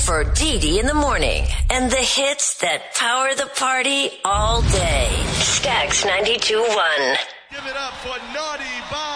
for Dee Dee in the morning and the hits that power the party all day. Stax 92.1. Give it up for Naughty by